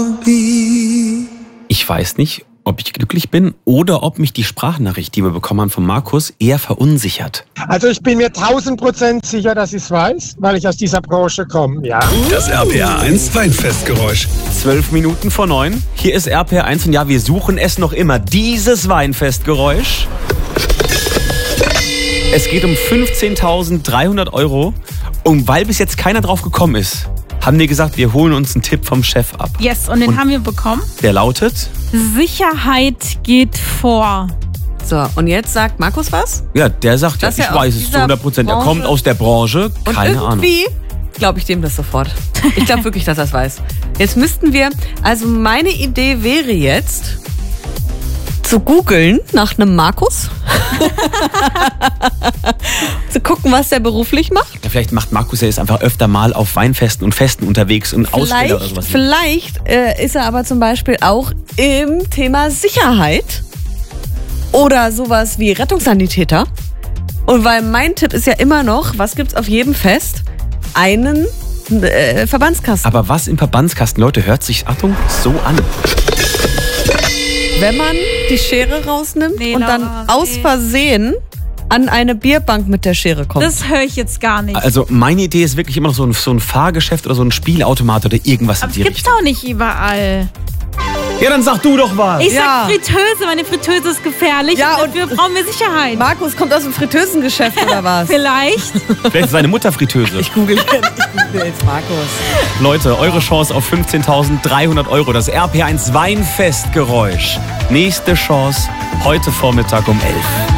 Ich weiß nicht, ob ich glücklich bin oder ob mich die Sprachnachricht, die wir bekommen haben von Markus, eher verunsichert. Also ich bin mir 1000% sicher, dass ich es weiß, weil ich aus dieser Branche komme, ja. Das RPR 1 Weinfestgeräusch. 9:12. Hier ist RPR 1 und ja, wir suchen es noch immer. Dieses Weinfestgeräusch. Es geht um 15.300 €. Und weil bis jetzt keiner drauf gekommen ist, haben wir gesagt, wir holen uns einen Tipp vom Chef ab. Yes, und den haben wir bekommen. Der lautet? Sicherheit geht vor. So, und jetzt sagt Markus was? Ja, der sagt, ja, Dass ich er aus weiß es zu dieser 100%. Er Branche- kommt aus der Branche, Und keine Ahnung. irgendwie glaube ich dem das sofort. Ich glaube wirklich, dass er es weiß. Jetzt müssten wir, also meine Idee wäre jetzt, zu googeln nach einem Markus. Zu gucken, was der beruflich macht. Ja, vielleicht macht Markus ja jetzt einfach öfter mal auf Weinfesten und Festen unterwegs und Aussteller oder sowas. Vielleicht ist er aber zum Beispiel auch im Thema Sicherheit oder sowas wie Rettungssanitäter. Und weil mein Tipp ist ja immer noch, was gibt's auf jedem Fest? Einen Verbandskasten. Aber was im Verbandskasten, Leute, hört sich, Achtung, so an. Wenn man die Schere rausnimmt Nee, und dann Laura, aus nee. Versehen an eine Bierbank mit der Schere kommt. Das höre ich jetzt gar nicht. Also meine Idee ist wirklich immer noch so ein Fahrgeschäft oder so ein Spielautomat oder irgendwas Aber in es die gibt's Richtung. auch nicht überall. Ja, dann sag du doch was. Ich Ja. sag Fritteuse, meine Fritteuse ist gefährlich Ja, und und- dafür brauchen wir Sicherheit. Markus kommt aus dem Fritteusengeschäft oder was? Vielleicht. Vielleicht ist seine Mutter Fritteuse. Ich google jetzt Markus. Leute, eure Chance auf 15.300 €. Das RP1 Weinfestgeräusch. Nächste Chance heute Vormittag um 11.